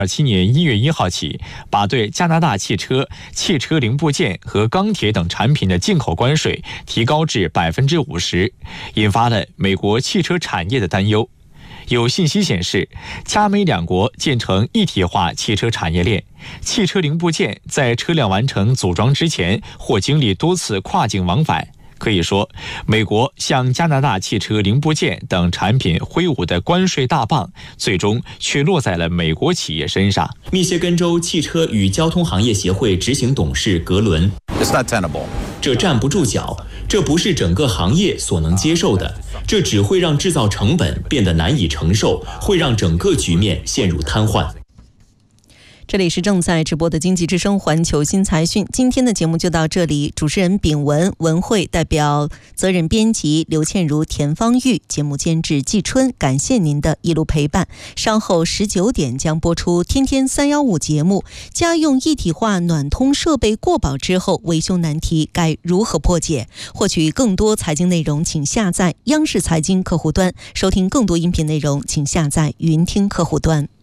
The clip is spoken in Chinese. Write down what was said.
2027年1月1号起，把对加拿大汽车、汽车零部件和钢铁等产品的进口关税提高至50%，引发了美国汽车产业的担忧。有信息显示，加美两国建成一体化汽车产业链，汽车零部件在车辆完成组装之前或经历多次跨境往返。可以说，美国向加拿大汽车零部件等产品挥舞的关税大棒，最终却落在了美国企业身上。 密歇根州汽车与交通行业协会执行董事格伦：“这站不住脚，这不是整个行业所能接受的，这只会让制造成本变得难以承受，会让整个局面陷入瘫痪。” 这里是正在直播的经济之声环球新财讯，今天的节目就到这里。主持人秉文、文慧，代表责任编辑刘倩茹、田方玉，节目监制季春，感谢您的一路陪伴。稍后19点将播出天天315节目，家用一体化暖通设备过保之后，维修难题该如何破解？获取更多财经内容，请下载央视财经客户端；收听更多音频内容，请下载云听客户端。